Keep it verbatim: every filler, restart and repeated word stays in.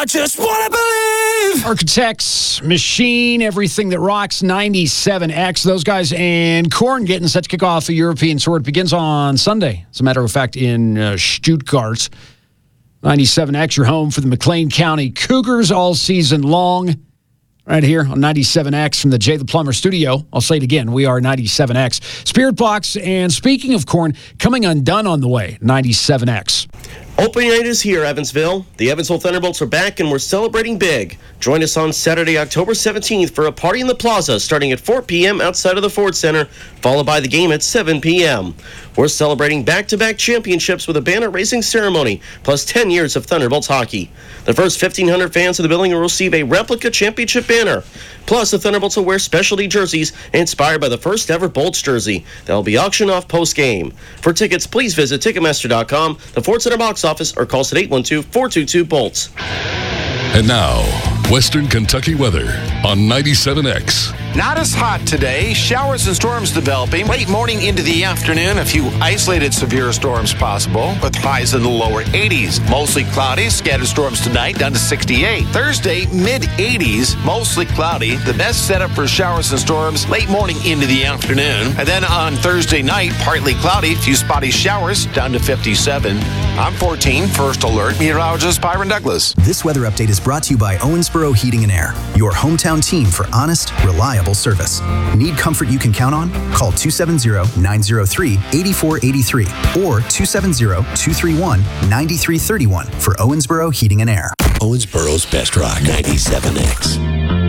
I just want to believe. Architects, Machine, everything that rocks, ninety-seven X. Those guys and Korn getting set to kick off the European Tour. It begins on Sunday, as a matter of fact, in uh, Stuttgart. ninety-seven X, your home for the McLean County Cougars all season long. Right here on ninety-seven X from the Jay the Plumber studio. I'll say it again. We are ninety-seven X. Spirit Box, and speaking of Korn, Coming Undone on the way, ninety-seven X. Opening night is here, Evansville. The Evansville Thunderbolts are back, and we're celebrating big. Join us on Saturday, October seventeenth for a party in the plaza starting at four p.m. outside of the Ford Center, followed by the game at seven p.m. We're celebrating back-to-back championships with a banner raising ceremony, plus ten years of Thunderbolts hockey. The first fifteen hundred fans of the building will receive a replica championship banner. Plus, the Thunderbolts will wear specialty jerseys inspired by the first-ever Bolts jersey that will be auctioned off post-game. For tickets, please visit Ticketmaster dot com, the Ford Center box office, or call us at eight one two, four two two, BOLTS. And now, Western Kentucky weather on ninety-seven X. Not as hot today. Showers and storms developing. Late morning into the afternoon, a few isolated severe storms possible with highs in the lower eighties. Mostly cloudy. Scattered storms tonight down to sixty-eight. Thursday, mid eighties. Mostly cloudy. The best setup for showers and storms late morning into the afternoon. And then on Thursday night, partly cloudy. Few spotty showers down to fifty-seven. I'm fourteen. First Alert meteorologist Byron Douglas. This weather update is brought to you by Owensboro Heating and Air, your hometown team for honest, reliable service. Need comfort you can count on? Call two seven zero, nine zero three, eight four eight three or two seven zero, two three one, nine three three one for Owensboro Heating and Air. Owensboro's best rock, ninety-seven X.